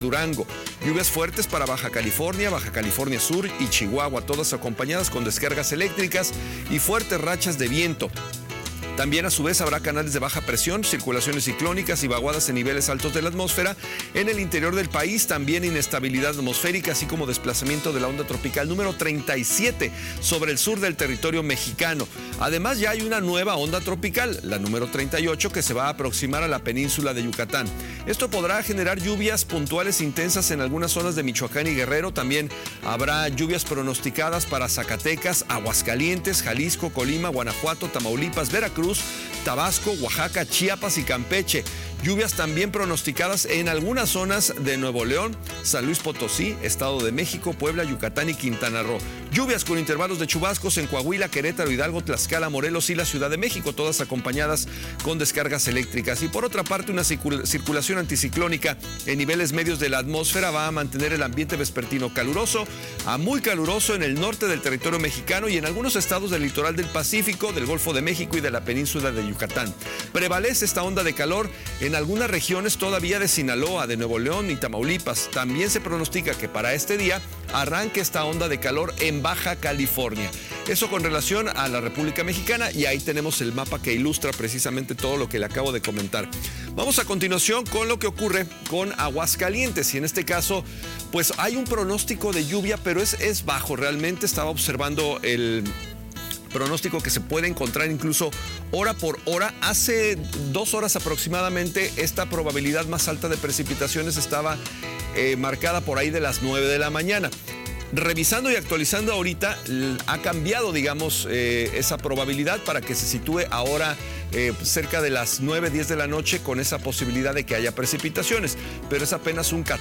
Durango. Lluvias fuertes para Baja California Sur y Chihuahua, todas acompañadas con descargas eléctricas y fuertes rachas de viento. También a su vez habrá canales de baja presión, circulaciones ciclónicas y vaguadas en niveles altos de la atmósfera. En el interior del país también inestabilidad atmosférica, así como desplazamiento de la onda tropical número 37 sobre el sur del territorio mexicano. Además ya hay una nueva onda tropical, la número 38, que se va a aproximar a la península de Yucatán. Esto podrá generar lluvias puntuales intensas en algunas zonas de Michoacán y Guerrero. También habrá lluvias pronosticadas para Zacatecas, Aguascalientes, Jalisco, Colima, Guanajuato, Tamaulipas, Veracruz, Tabasco, Oaxaca, Chiapas y Campeche. Lluvias también pronosticadas en algunas zonas de Nuevo León, San Luis Potosí, Estado de México, Puebla, Yucatán y Quintana Roo. Lluvias con intervalos de chubascos en Coahuila, Querétaro, Hidalgo, Tlaxcala, Morelos y la Ciudad de México, todas acompañadas con descargas eléctricas. Y por otra parte, una circulación anticiclónica en niveles medios de la atmósfera va a mantener el ambiente vespertino caluroso a muy caluroso en el norte del territorio mexicano y en algunos estados del litoral del Pacífico, del Golfo de México y de la península de Yucatán. Prevalece esta onda de calor en algunas regiones todavía de Sinaloa, de Nuevo León y Tamaulipas. También se pronostica que para este día arranque esta onda de calor en Baja California. Eso con relación a la República Mexicana, y ahí tenemos el mapa que ilustra precisamente todo lo que le acabo de comentar. Vamos a continuación con lo que ocurre con Aguascalientes, y en este caso pues hay un pronóstico de lluvia, pero es bajo. Realmente estaba observando el pronóstico que se puede encontrar incluso hora por hora. Hace 2 horas aproximadamente esta probabilidad más alta de precipitaciones estaba marcada por ahí de las 9 de la mañana. Revisando y actualizando ahorita, ha cambiado, digamos, esa probabilidad para que se sitúe ahora cerca de las 9, 10 de la noche con esa posibilidad de que haya precipitaciones, pero es apenas un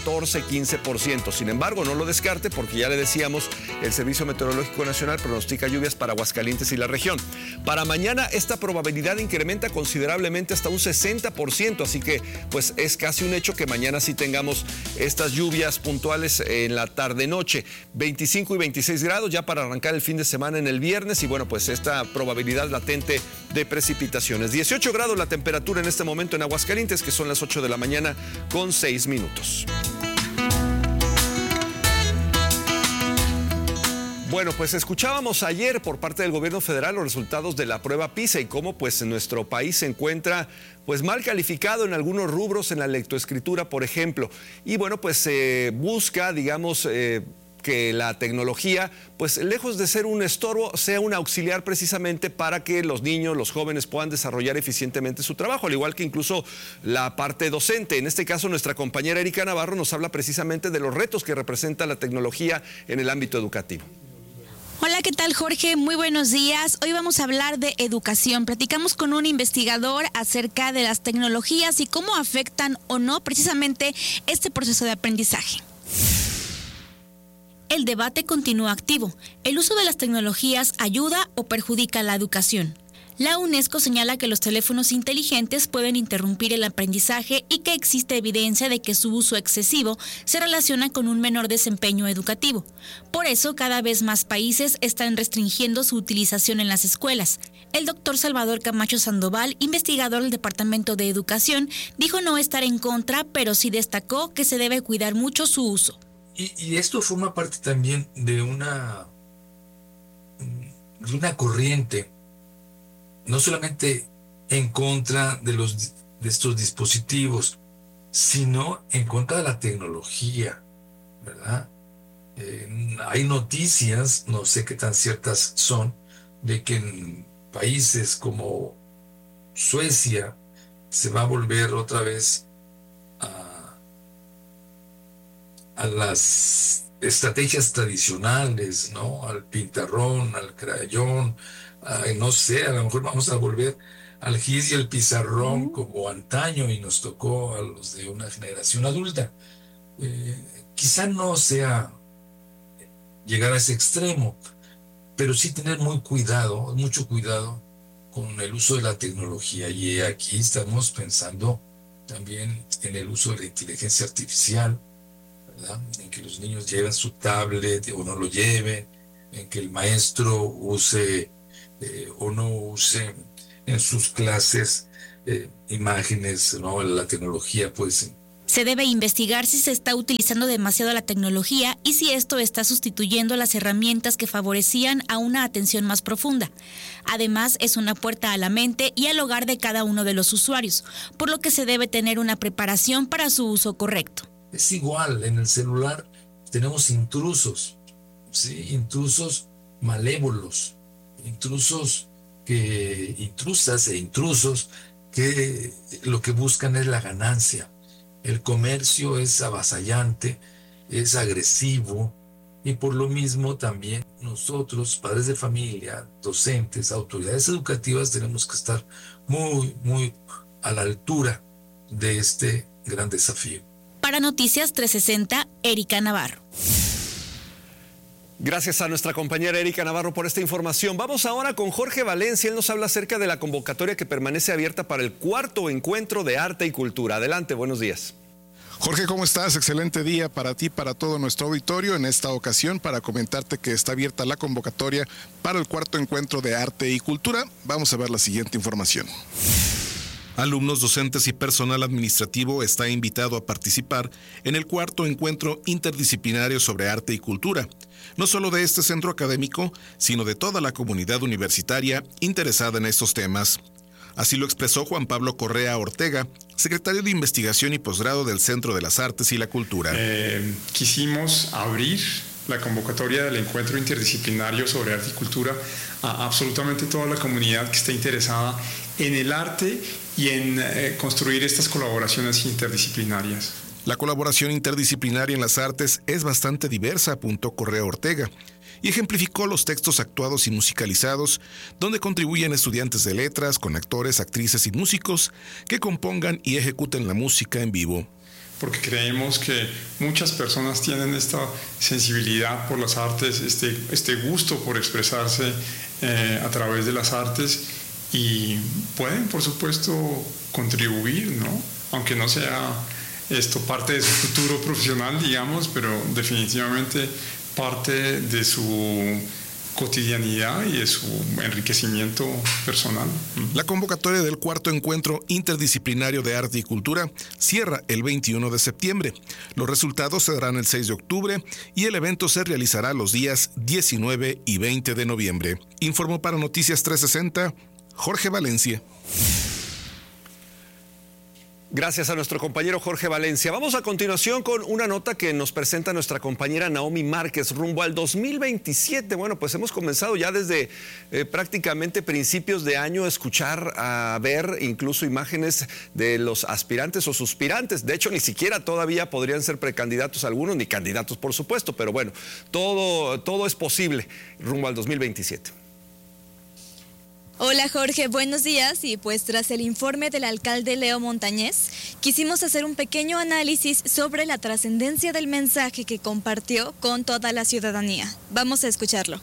14-15%. Sin embargo, no lo descarte porque ya le decíamos, el Servicio Meteorológico Nacional pronostica lluvias para Aguascalientes y la región. Para mañana esta probabilidad incrementa considerablemente hasta un 60%, así que pues es casi un hecho que mañana sí tengamos estas lluvias puntuales en la tarde-noche. 25 y 26 grados ya para arrancar el fin de semana en el viernes, y bueno, pues esta probabilidad latente de precipitaciones. 18 grados la temperatura en este momento en Aguascalientes, que son las 8 de la mañana con 6 minutos. Bueno, pues escuchábamos ayer por parte del gobierno federal los resultados de la prueba PISA y cómo pues nuestro país se encuentra pues mal calificado en algunos rubros, en la lectoescritura, por ejemplo. Y bueno, pues se busca, digamos, que la tecnología, pues lejos de ser un estorbo, sea un auxiliar precisamente para que los niños, los jóvenes puedan desarrollar eficientemente su trabajo, al igual que incluso la parte docente. En este caso, nuestra compañera Erika Navarro nos habla precisamente de los retos que representa la tecnología en el ámbito educativo. Hola, ¿qué tal, Jorge? Muy buenos días. Hoy vamos a hablar de educación. Platicamos con un investigador acerca de las tecnologías y cómo afectan o no precisamente este proceso de aprendizaje. El debate continúa activo. ¿El uso de las tecnologías ayuda o perjudica la educación? La UNESCO señala que los teléfonos inteligentes pueden interrumpir el aprendizaje y que existe evidencia de que su uso excesivo se relaciona con un menor desempeño educativo. Por eso, cada vez más países están restringiendo su utilización en las escuelas. El doctor Salvador Camacho Sandoval, investigador del Departamento de Educación, dijo no estar en contra, pero sí destacó que se debe cuidar mucho su uso. Y esto forma parte también de una corriente, no solamente en contra de estos dispositivos, sino en contra de la tecnología, ¿verdad? Hay noticias, no sé qué tan ciertas son, de que en países como Suecia se va a volver otra vez a las estrategias tradicionales, ¿no? Al pintarrón, al crayón, no sé, a lo mejor vamos a volver al gis y al pizarrón como antaño y nos tocó a los de una generación adulta. Quizá no sea llegar a ese extremo, pero sí tener mucho cuidado con el uso de la tecnología. Y aquí estamos pensando también en el uso de la inteligencia artificial, ¿verdad? En que los niños lleven su tablet o no lo lleven, en que el maestro use o no use en sus clases imágenes, ¿no? La tecnología pues Se debe investigar si se está utilizando demasiado la tecnología y si esto está sustituyendo las herramientas que favorecían a una atención más profunda. Además, es una puerta a la mente y al hogar de cada uno de los usuarios, por lo que se debe tener una preparación para su uso correcto. Es igual, en el celular tenemos intrusos, ¿sí? Intrusos malévolos, intrusas e intrusos que lo que buscan es la ganancia. El comercio es avasallante, es agresivo, y por lo mismo también nosotros, padres de familia, docentes, autoridades educativas, tenemos que estar muy, muy a la altura de este gran desafío. Para Noticias 360, Erika Navarro. Gracias a nuestra compañera Erika Navarro por esta información. Vamos ahora con Jorge Valencia. Él nos habla acerca de la convocatoria que permanece abierta para el 4º Encuentro de Arte y Cultura. Adelante, buenos días. Jorge, ¿cómo estás? Excelente día para ti, para todo nuestro auditorio. En esta ocasión, para comentarte que está abierta la convocatoria para el 4º Encuentro de Arte y Cultura. Vamos a ver la siguiente información. Alumnos, docentes y personal administrativo está invitado a participar en el 4º Encuentro Interdisciplinario sobre Arte y Cultura, no solo de este centro académico, sino de toda la comunidad universitaria interesada en estos temas. Así lo expresó Juan Pablo Correa Ortega, secretario de Investigación y Posgrado del Centro de las Artes y la Cultura. Quisimos abrir la convocatoria del Encuentro Interdisciplinario sobre Arte y Cultura a absolutamente toda la comunidad que esté interesada en el arte y en construir estas colaboraciones interdisciplinarias. La colaboración interdisciplinaria en las artes es bastante diversa, apuntó Correa Ortega, y ejemplificó los textos actuados y musicalizados, donde contribuyen estudiantes de letras con actores, actrices y músicos que compongan y ejecuten la música en vivo. Porque creemos que muchas personas tienen esta sensibilidad por las artes, este gusto por expresarse a través de las artes, y pueden, por supuesto, contribuir, ¿no? Aunque no sea esto parte de su futuro profesional, digamos, pero definitivamente parte de su cotidianidad y de su enriquecimiento personal. La convocatoria del 4º Encuentro Interdisciplinario de Arte y Cultura cierra el 21 de septiembre. Los resultados se darán el 6 de octubre y el evento se realizará los días 19 y 20 de noviembre. Informó para Noticias 360, Jorge Valencia. Gracias a nuestro compañero Jorge Valencia. Vamos a continuación con una nota que nos presenta nuestra compañera Naomi Márquez rumbo al 2027. Bueno, pues hemos comenzado ya desde prácticamente principios de año a escuchar, a ver incluso imágenes de los aspirantes o suspirantes. De hecho, ni siquiera todavía podrían ser precandidatos algunos, ni candidatos, por supuesto. Pero bueno, todo es posible rumbo al 2027. Hola Jorge, buenos días. Y pues tras el informe del alcalde Leo Montañez, quisimos hacer un pequeño análisis sobre la trascendencia del mensaje que compartió con toda la ciudadanía. Vamos a escucharlo.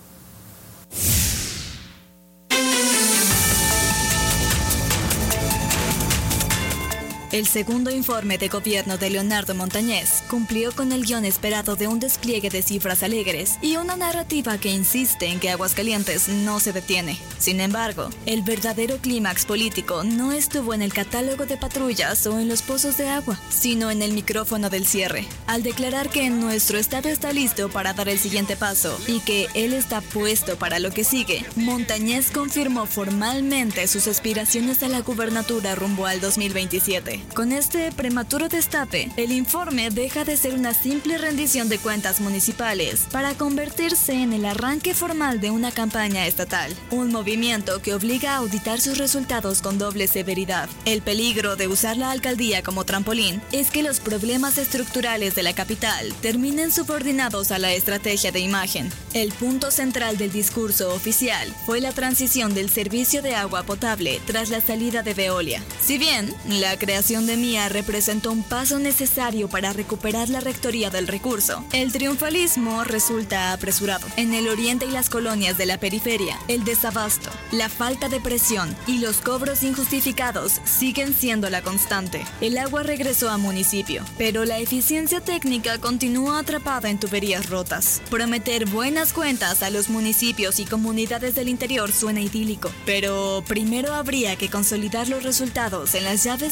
El segundo informe de gobierno de Leonardo Montañez cumplió con el guión esperado de un despliegue de cifras alegres y una narrativa que insiste en que Aguascalientes no se detiene. Sin embargo, el verdadero clímax político no estuvo en el catálogo de patrullas o en los pozos de agua, sino en el micrófono del cierre, al declarar que nuestro estado está listo para dar el siguiente paso y que él está puesto para lo que sigue. Montañez confirmó formalmente sus aspiraciones a la gubernatura rumbo al 2027. Con este prematuro destape, el informe deja de ser una simple rendición de cuentas municipales para convertirse en el arranque formal de una campaña estatal, un movimiento que obliga a auditar sus resultados con doble severidad. El peligro de usar la alcaldía como trampolín es que los problemas estructurales de la capital terminen subordinados a la estrategia de imagen. El punto central del discurso oficial fue la transición del servicio de agua potable tras la salida de Veolia. Si bien la creación de MIA representó un paso necesario para recuperar la rectoría del recurso, el triunfalismo resulta apresurado. En el oriente y las colonias de la periferia, el desabasto, la falta de presión y los cobros injustificados siguen siendo la constante. El agua regresó a municipio, pero la eficiencia técnica continúa atrapada en tuberías rotas. Prometer buenas cuentas a los municipios y comunidades del interior suena idílico, pero primero habría que consolidar los resultados en las llaves de agua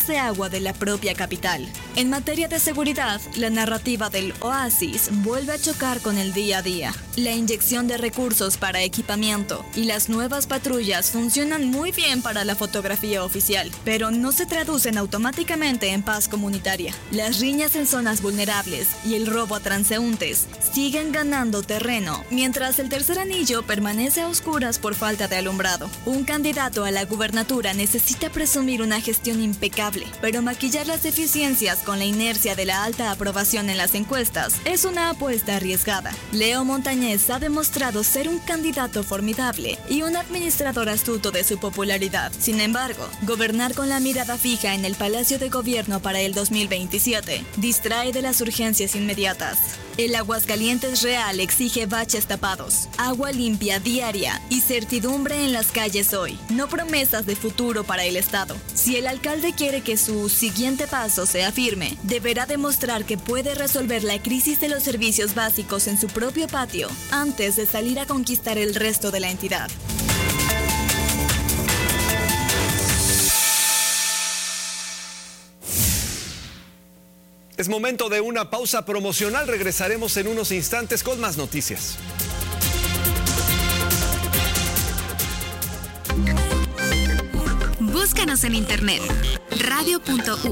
agua de la propia capital. En materia de seguridad, la narrativa del oasis vuelve a chocar con el día a día. La inyección de recursos para equipamiento y las nuevas patrullas funcionan muy bien para la fotografía oficial, pero no se traducen automáticamente en paz comunitaria. Las riñas en zonas vulnerables y el robo a transeúntes siguen ganando terreno, mientras el tercer anillo permanece a oscuras por falta de alumbrado. Un candidato a la gubernatura necesita presumir una gestión impecable, pero maquillar las deficiencias con la inercia de la alta aprobación en las encuestas es una apuesta arriesgada. Leo Montañez ha demostrado ser un candidato formidable y un administrador astuto de su popularidad. Sin embargo, gobernar con la mirada fija en el Palacio de Gobierno para el 2027 distrae de las urgencias inmediatas. El Aguascalientes real exige baches tapados, agua limpia diaria y certidumbre en las calles hoy, no promesas de futuro para el Estado. Si el alcalde quiere que su siguiente paso sea firme, deberá demostrar que puede resolver la crisis de los servicios básicos en su propio patio antes de salir a conquistar el resto de la entidad. Es momento de una pausa promocional. Regresaremos en unos instantes con más noticias. Búscanos en internet radio.uaa.mx.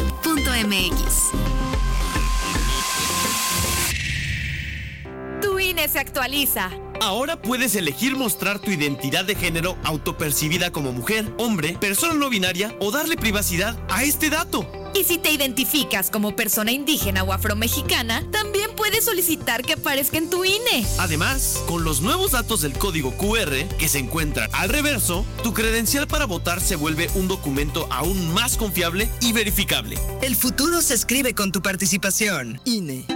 Tu INE se actualiza. Ahora puedes elegir mostrar tu identidad de género autopercibida como mujer, hombre, persona no binaria o darle privacidad a este dato. Y si te identificas como persona indígena o afromexicana, también puedes solicitar que aparezca en tu INE. Además, con los nuevos datos del código QR que se encuentran al reverso, tu credencial para votar se vuelve un documento aún más confiable y verificable. El futuro se escribe con tu participación. INE.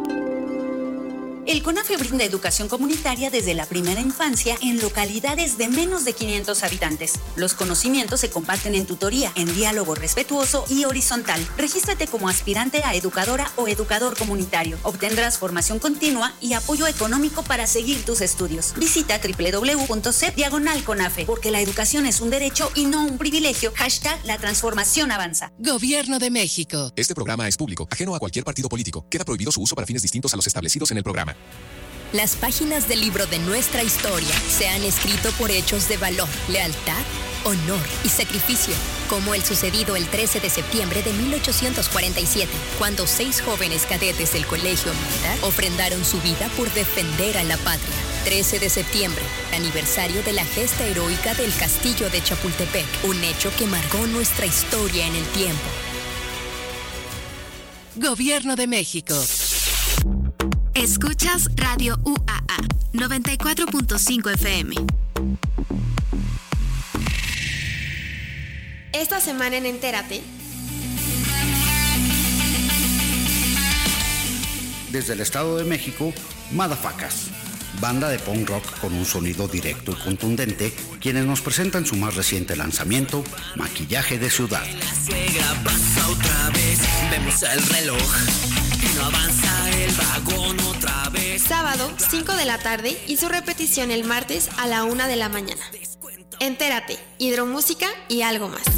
El CONAFE brinda educación comunitaria desde la primera infancia en localidades de menos de 500 habitantes. Los conocimientos se comparten en tutoría, en diálogo respetuoso y horizontal. Regístrate como aspirante a educadora o educador comunitario. Obtendrás formación continua y apoyo económico para seguir tus estudios. Visita www.cep/CONAFE, porque la educación es un derecho y no un privilegio. #La transformación avanza. Gobierno de México. Este programa es público, ajeno a cualquier partido político. Queda prohibido su uso para fines distintos a los establecidos en el programa. Las páginas del libro de nuestra historia se han escrito por hechos de valor, lealtad, honor y sacrificio, como el sucedido el 13 de septiembre de 1847, cuando 6 jóvenes cadetes del Colegio Militar ofrendaron su vida por defender a la patria. 13 de septiembre, aniversario de la gesta heroica del Castillo de Chapultepec, un hecho que marcó nuestra historia en el tiempo. Gobierno de México. Escuchas Radio UAA 94.5 FM. Esta semana en Entérate. Desde el Estado de México, Madafacas, banda de punk rock con un sonido directo y contundente, quienes nos presentan su más reciente lanzamiento, Maquillaje de Ciudad. La suegra pasa otra vez, vemos el reloj. No avanza el vagón otra vez. Sábado, 5 de la tarde y su repetición el martes a la 1 de la mañana. Entérate, hidromúsica y algo más.